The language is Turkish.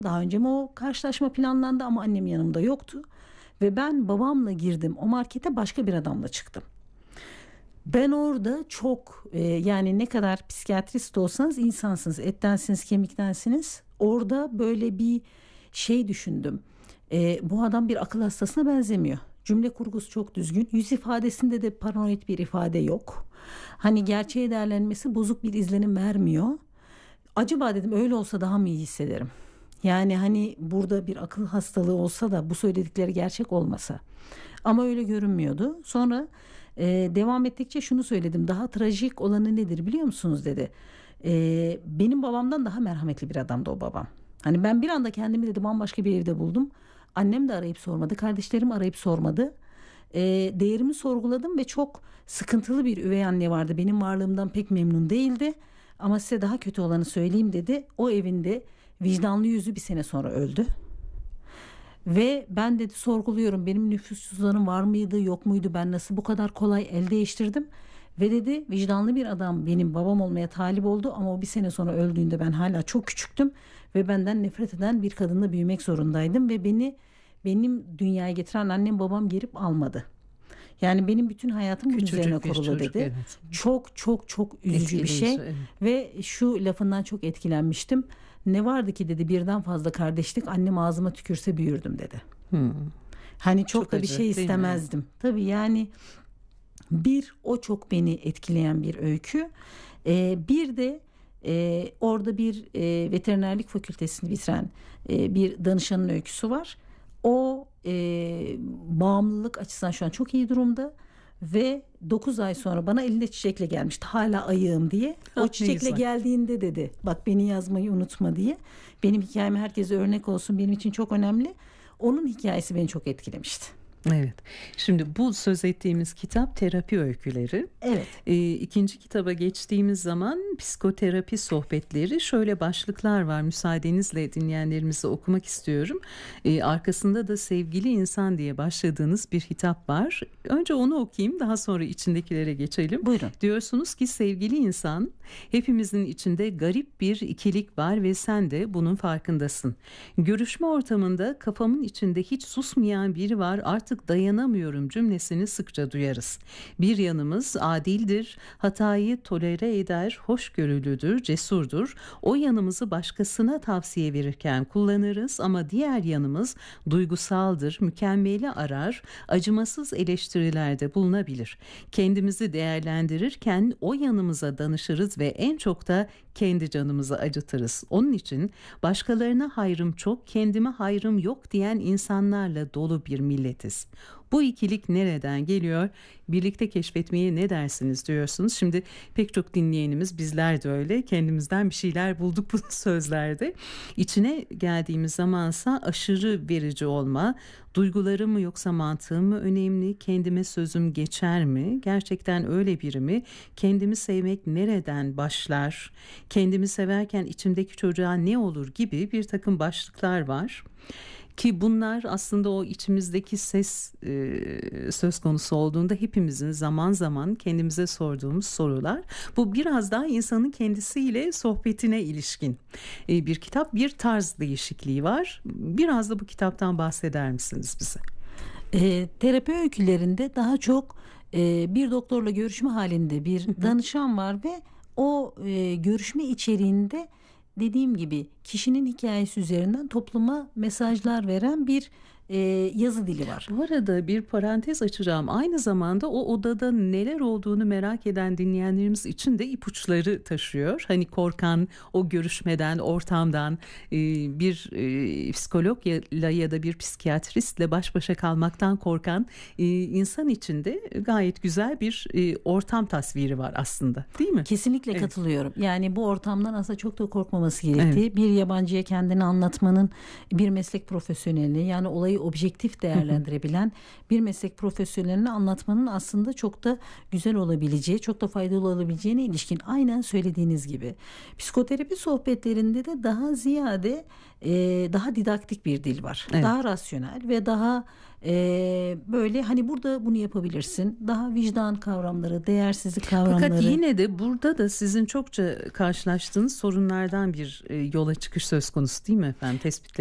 Daha önce mi o karşılaşma planlandı ama annem yanımda yoktu. Ve ben babamla girdim o markete, başka bir adamla çıktım. Ben orada çok yani ne kadar psikiyatrist olsanız insansınız, ettensiniz, kemiktensiniz. Orada böyle bir şey düşündüm. Bu adam bir akıl hastasına benzemiyor. Cümle kurgusu çok düzgün. Yüz ifadesinde de paranoid bir ifade yok. Hani gerçeğe değerlenmesi bozuk bir izlenim vermiyor. Acaba dedim öyle olsa daha mı iyi hissederim? Yani hani burada bir akıl hastalığı olsa da bu söyledikleri gerçek olmasa. Ama öyle görünmüyordu. Sonra devam ettikçe şunu söyledim. Daha trajik olanı nedir biliyor musunuz dedi. Benim babamdan daha merhametli bir adamdı o babam. Hani ben bir anda kendimi dedi bambaşka bir evde buldum. Annem de arayıp sormadı. Kardeşlerim arayıp sormadı. Değerimi sorguladım ve çok sıkıntılı bir üvey anne vardı. Benim varlığımdan pek memnun değildi. Ama size daha kötü olanı söyleyeyim dedi. O evinde vicdanlı yüzü bir sene sonra öldü. Ve ben dedi sorguluyorum, benim nüfus cüzdanım var mıydı yok muydu, ben nasıl bu kadar kolay el değiştirdim. Ve dedi vicdanlı bir adam benim babam olmaya talip oldu ama o bir sene sonra öldüğünde ben hala çok küçüktüm. Ve benden nefret eden bir kadınla büyümek zorundaydım. Ve benim dünyaya getiren annem babam gelip almadı. Yani benim bütün hayatım bunun üzerine kurulu dedi. Evet. Çok çok çok üzücü bir şey. Evet. Ve şu lafından çok etkilenmiştim. Ne vardı ki dedi, birden fazla kardeşlik, annem ağzıma tükürse büyürdüm dedi. Hani çok da acı, bir şey istemezdim. Tabii yani o çok beni etkileyen bir öykü. Bir de orada bir veterinerlik fakültesini bitiren bir danışanın öyküsü var. O bağımlılık açısından şu an çok iyi durumda. Ve 9 ay sonra bana elinde çiçekle gelmişti. Hala ayığım diye. O çiçekle geldiğinde dedi bak beni yazmayı unutma diye. Benim hikayem herkese örnek olsun, benim için çok önemli. Onun hikayesi beni çok etkilemişti. Evet. Şimdi bu söz ettiğimiz kitap Terapi Öyküleri. Evet. İkinci kitaba geçtiğimiz zaman psikoterapi sohbetleri, şöyle başlıklar var. Müsaadenizle dinleyenlerimize okumak istiyorum. Arkasında da Sevgili İnsan diye başladığınız bir hitap var. Önce onu okuyayım, daha sonra içindekilere geçelim. Buyurun. Diyorsunuz ki sevgili insan, hepimizin içinde garip bir ikilik var ve sen de bunun farkındasın. Görüşme ortamında kafamın içinde hiç susmayan biri var, artık dayanamıyorum cümlesini sıkça duyarız. Bir yanımız adildir, hatayı tolere eder, hoşgörülüdür, cesurdur. O yanımızı başkasına tavsiye verirken kullanırız ama diğer yanımız duygusaldır, mükemmeli arar, acımasız eleştirilerde bulunabilir. Kendimizi değerlendirirken o yanımıza danışırız ve en çok da kendi canımızı acıtırız. Onun için başkalarına hayrım çok, kendime hayrım yok diyen insanlarla dolu bir milletiz. Bu ikilik nereden geliyor? Birlikte keşfetmeye ne dersiniz diyorsunuz. Şimdi pek çok dinleyenimiz, bizler de öyle, kendimizden bir şeyler bulduk bu sözlerde. İçine geldiğimiz zamansa aşırı verici olma, duygularım mı yoksa mantığım mı önemli, kendime sözüm geçer mi, gerçekten öyle biri mi, kendimi sevmek nereden başlar, kendimi severken içimdeki çocuğa ne olur gibi bir takım başlıklar var. Ki bunlar aslında o içimizdeki ses söz konusu olduğunda hepimizin zaman zaman kendimize sorduğumuz sorular. Bu biraz daha insanın kendisiyle sohbetine ilişkin bir kitap, bir tarz değişikliği var. Biraz da bu kitaptan bahseder misiniz bize? Terapi öykülerinde daha çok bir doktorla görüşme halinde bir danışan var ve o görüşme içeriğinde dediğim gibi kişinin hikayesi üzerinden topluma mesajlar veren bir yazı dili var. Bu arada bir parantez açacağım. Aynı zamanda o odada neler olduğunu merak eden dinleyenlerimiz için de ipuçları taşıyor. Hani korkan, o görüşmeden, ortamdan, bir psikologla ya da bir psikiyatristle baş başa kalmaktan korkan insan için de gayet güzel bir ortam tasviri var aslında, değil mi? Kesinlikle katılıyorum. Yani bu ortamdan aslında çok da korkmaması gerektiği, bir yabancıya kendini anlatmanın bir meslek profesyonelliği, yani olayı objektif değerlendirebilen bir meslek profesyoneline anlatmanın aslında çok da güzel olabileceği, çok da faydalı olabileceğine ilişkin, aynen söylediğiniz gibi. Psikoterapi sohbetlerinde de daha ziyade daha didaktik bir dil var. Evet. Daha rasyonel ve daha böyle hani burada bunu yapabilirsin. Daha vicdan kavramları, değersizlik kavramları. Fakat yine de burada da sizin çokça karşılaştığınız sorunlardan bir yola çıkış söz konusu değil mi efendim? Tespitler